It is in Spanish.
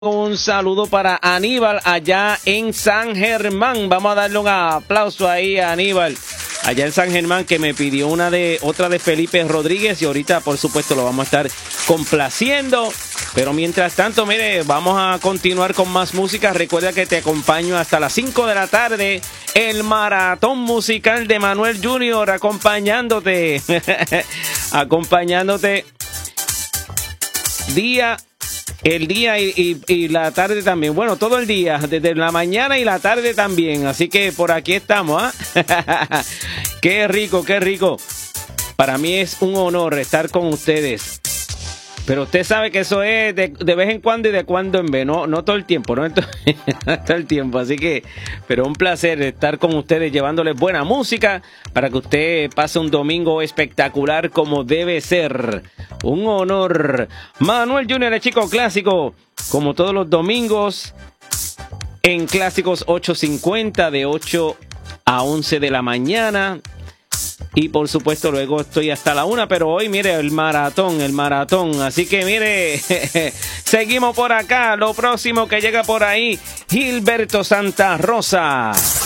Un saludo para Aníbal allá en San Germán. Vamos a darle un aplauso ahí a Aníbal allá en San Germán, que me pidió otra de Felipe Rodríguez, y ahorita por supuesto lo vamos a estar complaciendo. Pero mientras tanto, mire, vamos a continuar con más música. Recuerda que te acompaño hasta las 5 de la tarde. El maratón musical de Manuel Junior acompañándote. Acompañándote el día y la tarde también. Bueno, todo el día, desde la mañana y la tarde también. Así que por aquí estamos, ¿ah? Qué rico, qué rico. Para mí es un honor estar con ustedes. Pero usted sabe que eso es de vez en cuando y de cuando en vez, no todo el tiempo, no todo el tiempo, así que, pero un placer estar con ustedes llevándoles buena música para que usted pase un domingo espectacular como debe ser. Un honor. Manuel Junior, el chico clásico, como todos los domingos, en Clásicos 850 de 8 a 11 de la mañana. Y por supuesto luego estoy hasta la 1, pero hoy mire el maratón, así que mire, seguimos por acá, lo próximo que llega por ahí, Gilberto Santa Rosa.